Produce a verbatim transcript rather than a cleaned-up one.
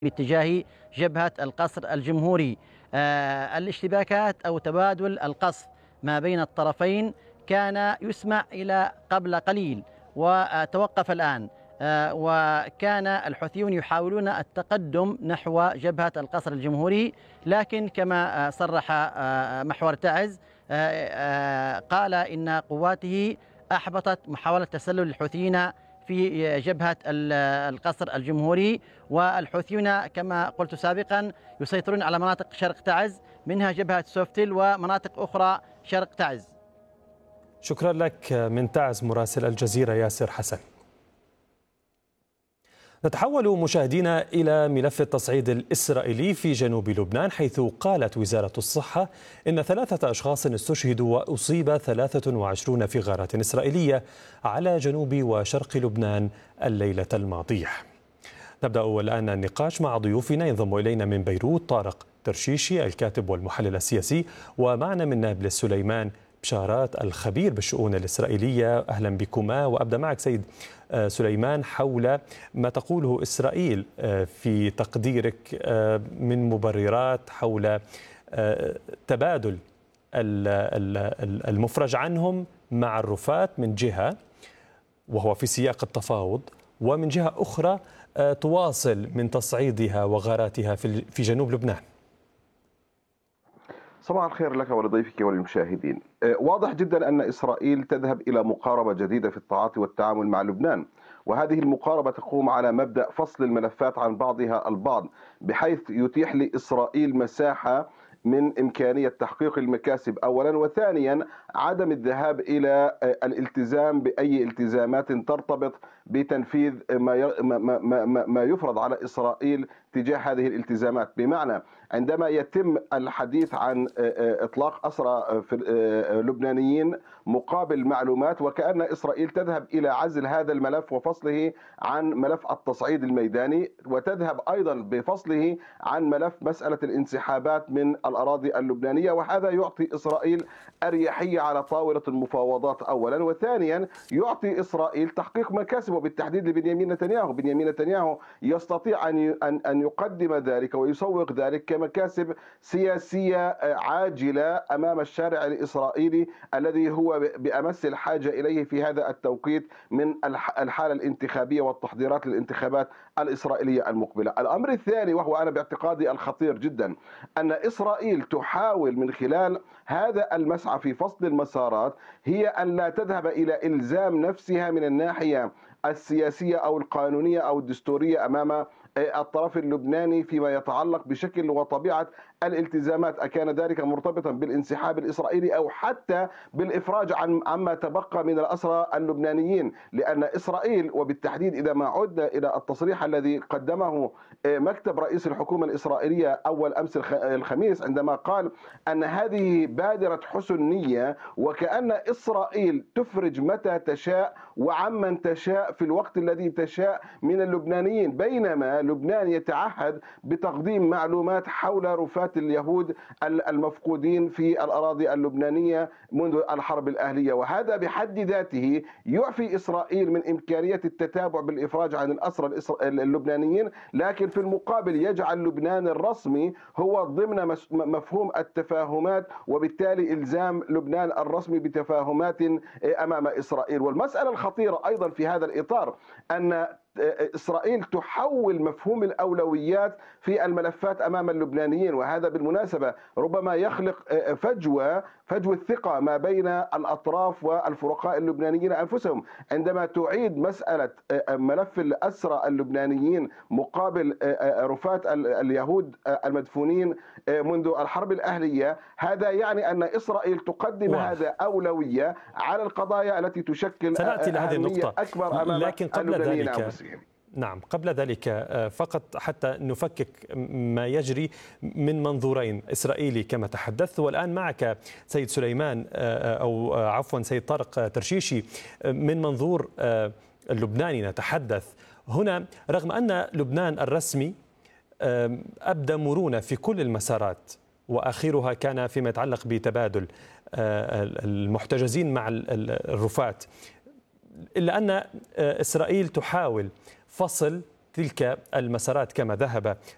باتجاه جبهة القصر الجمهوري. آه، الاشتباكات أو تبادل القصف ما بين الطرفين كان يسمع إلى قبل قليل وتوقف الآن. آه، وكان الحوثيون يحاولون التقدم نحو جبهة القصر الجمهوري، لكن كما آه، صرح آه، محور تعز آه، آه، قال إن قواته أحبطت محاولة تسلل الحوثيين في جبهة القصر الجمهوري. والحوثيون كما قلت سابقا يسيطرون على مناطق شرق تعز، منها جبهة سوفتل ومناطق أخرى شرق تعز. شكرا لك من تعز مراسل الجزيرة ياسر حسن. نتحول مشاهدينا إلى ملف التصعيد الإسرائيلي في جنوب لبنان، حيث قالت وزارة الصحة إن ثلاثة أشخاص استشهدوا وأصيب ثلاثة وعشرون في غارات إسرائيلية على جنوب وشرق لبنان الليلة الماضية. نبدأ الآن النقاش مع ضيوفنا. ينضم إلينا من بيروت طارق ترشيشي الكاتب والمحلل السياسي، ومعنا من نابلس سليمان بشارات الخبير بالشؤون الإسرائيلية. أهلا بكما. وأبدأ معك سيد سليمان حول ما تقوله إسرائيل في تقديرك من مبررات حول تبادل المفرج عنهم مع الرفات من جهة، وهو في سياق التفاوض، ومن جهة أخرى تواصل من تصعيدها وغاراتها في جنوب لبنان. صباح الخير لك ولضيفك وللمشاهدين. واضح جدا أن إسرائيل تذهب إلى مقاربة جديدة في التعاطي والتعامل مع لبنان، وهذه المقاربة تقوم على مبدأ فصل الملفات عن بعضها البعض، بحيث يتيح لإسرائيل مساحة من إمكانية تحقيق المكاسب أولا، وثانيا عدم الذهاب إلى الالتزام بأي التزامات ترتبط بتنفيذ ما ما يفرض على إسرائيل تجاه هذه الالتزامات. بمعنى عندما يتم الحديث عن إطلاق أسرى في لبنانيين مقابل معلومات، وكأن إسرائيل تذهب إلى عزل هذا الملف وفصله عن ملف التصعيد الميداني، وتذهب أيضا بفصله عن ملف مسألة الانسحابات من الأراضي اللبنانية، وهذا يعطي إسرائيل أريحية على طاولة المفاوضات أولا، وثانيا يعطي إسرائيل تحقيق مكاسب، وبالتحديد لبنيامين نتنياهو. بنيامين نتنياهو يستطيع أن أن يقدم ذلك ويسوق ذلك كمكاسب سياسية عاجلة أمام الشارع الإسرائيلي الذي هو بأمس الحاجة إليه في هذا التوقيت من الحالة الانتخابية والتحضيرات للانتخابات الإسرائيلية المقبلة. الأمر الثاني، وهو أنا باعتقادي الخطير جدا، أن إسرائيل تحاول من خلال هذا المسعى في فصل المسارات هي أن لا تذهب إلى إلزام نفسها من الناحية السياسية أو القانونية أو الدستورية أمام الطرف اللبناني فيما يتعلق بشكل وطبيعة الالتزامات، أكان ذلك مرتبطا بالانسحاب الإسرائيلي أو حتى بالإفراج عن عما تبقى من الأسرى اللبنانيين. لأن إسرائيل، وبالتحديد إذا ما عدنا إلى التصريح الذي قدمه مكتب رئيس الحكومة الإسرائيلية أول أمس الخميس، عندما قال أن هذه بادرة حسن نية، وكأن إسرائيل تفرج متى تشاء وعمن تشاء في الوقت الذي تشاء من اللبنانيين، بينما لبنان يتعهد بتقديم معلومات حول رفات اليهود المفقودين في الأراضي اللبنانية منذ الحرب الأهلية. وهذا بحد ذاته يعفي إسرائيل من إمكانية التتابع بالإفراج عن الأسرى اللبنانيين، لكن في المقابل يجعل لبنان الرسمي هو ضمن مفهوم التفاهمات، وبالتالي إلزام لبنان الرسمي بتفاهمات أمام إسرائيل. والمسألة الخطيرة أيضا في هذا الإطار أن إسرائيل تحول مفهوم الأولويات في الملفات أمام اللبنانيين، وهذا بالمناسبة ربما يخلق فجوة فجوة ثقة ما بين الأطراف والفرقاء اللبنانيين أنفسهم. عندما تعيد مسألة ملف الأسرى اللبنانيين مقابل رفات اليهود المدفونين منذ الحرب الأهلية، هذا يعني أن إسرائيل تقدم واحد. هذا أولوية على القضايا التي تشكل سنأتي لهذه النقطة أكبر أمام لكن قبل ذلك أنفسهم. نعم قبل ذلك فقط حتى نفكك ما يجري من منظورين إسرائيلي كما تحدثت، والآن معك سيد سليمان أو عفوا سيد طارق ترشيشي من منظور اللبناني نتحدث هنا. رغم أن لبنان الرسمي أبدى مرونة في كل المسارات، وآخرها كان فيما يتعلق بتبادل المحتجزين مع الرفات، إلا أن إسرائيل تحاول فصل تلك المسارات كما ذهب